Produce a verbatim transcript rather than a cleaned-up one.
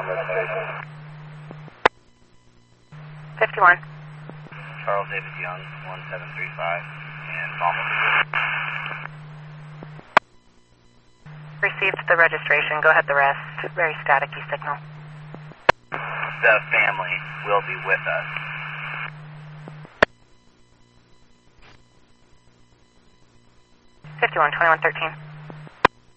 on registration. fifty-one. Charles David Young, one seven three five, and Baltimore. Received the registration. Go ahead the rest. Very staticky signal. The family will be with us. fifty-one, twenty-one, thirteen.